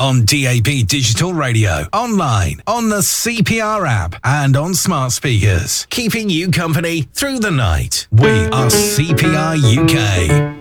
on DAB Digital Radio, online, on the CPR app, and on smart speakers. Keeping you company through the night. We are CPR UK.